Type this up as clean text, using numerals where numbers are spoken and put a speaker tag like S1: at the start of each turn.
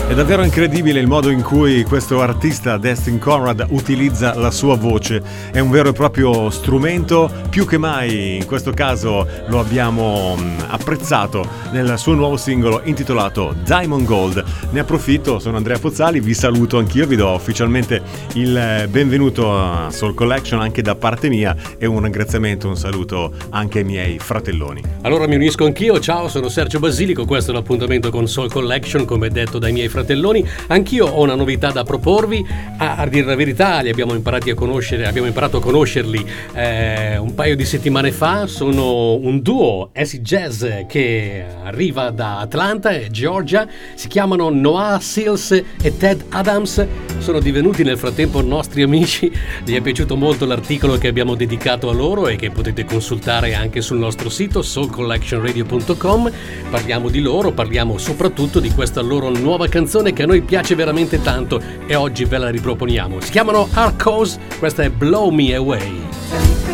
S1: È davvero incredibile il modo in cui questo artista Destin Conrad utilizza la sua voce. È un vero e proprio strumento, più che mai in questo caso lo abbiamo apprezzato nel suo nuovo singolo intitolato Diamond Gold. Ne approfitto, sono Andrea Pozzali, vi saluto anch'io, vi do ufficialmente il benvenuto a Soul Collection anche da parte mia e un ringraziamento, un saluto anche ai miei fratelloni.
S2: Allora mi unisco anch'io, ciao, sono Sergio Basilico, questo è l'appuntamento con Soul Collection, come detto dai miei fratelloni. Anch'io ho una novità da proporvi, a dire la verità li abbiamo imparato a conoscerli un paio di settimane fa. Sono un duo acid jazz che arriva da Atlanta, Georgia, si chiamano Noah Seals e Ted Adams, sono divenuti nel frattempo nostri amici, gli è piaciuto molto l'articolo che abbiamo dedicato a loro e che potete consultare anche sul nostro sito soulcollectionradio.com. Parliamo di loro, parliamo soprattutto di questa loro nuova canzone che a noi piace veramente tanto e oggi ve la riproponiamo. Si chiamano Arcos, questa è Blow Me Away.